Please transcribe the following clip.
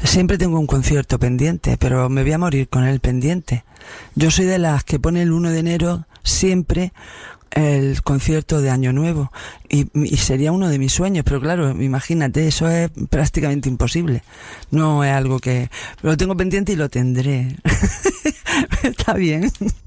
Siempre tengo un concierto pendiente, pero me voy a morir con el pendiente. Yo soy de las que pone el 1 de enero siempre el concierto de Año Nuevo y sería uno de mis sueños, pero claro, imagínate, eso es prácticamente imposible. No es algo que... Lo tengo pendiente y lo tendré. Está bien.